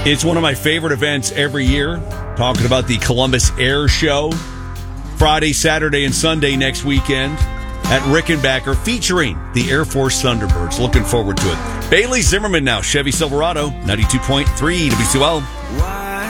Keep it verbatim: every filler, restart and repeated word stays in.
It's one of my favorite events every year, talking about the Columbus Air Show. Friday, Saturday, and Sunday next weekend at Rickenbacker, featuring the Air Force Thunderbirds. Looking forward to it. Bailey Zimmerman now, Chevy Silverado, ninety-two point three W C L.